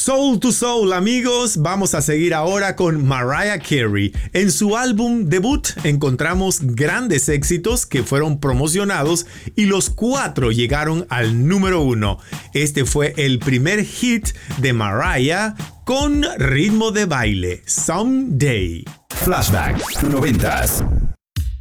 Soul to Soul, amigos. Vamos a seguir ahora con Mariah Carey. En su álbum debut encontramos grandes éxitos que fueron promocionados y los 4 llegaron al número 1. Este fue el primer hit de Mariah con ritmo de baile, Someday. Flashback 90s.